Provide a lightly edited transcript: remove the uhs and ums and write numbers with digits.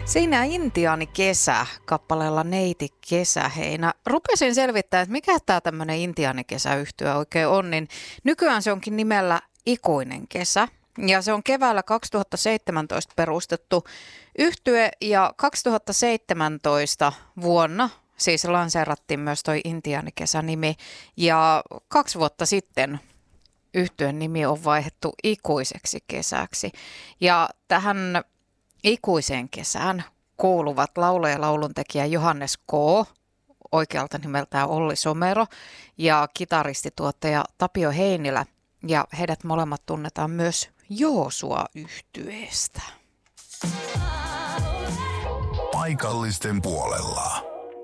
Siinä Intiaani kesä kappaleella Neiti kesäheinä. Rupesin selvittämään, että mikä tämä tämmöinen Intiaani kesäyhtye oikein on, niin nykyään se onkin nimellä Ikuinen kesä. Ja se on keväällä 2017 perustettu yhtye ja 2017 vuonna siis lanseerattiin myös toi Intiaani kesä-nimi ja 2 vuotta sitten yhtyeen nimi on vaihdettu Ikuiseksi kesäksi. Ja tähän Ikuiseen kesään kuuluvat laulaja ja lauluntekijä Johannes K., oikealta nimeltään Olli Somero, ja kitaristituottaja Tapio Heinilä. Ja heidät molemmat tunnetaan myös Joosua-yhtyeestä. Paikallisten puolella.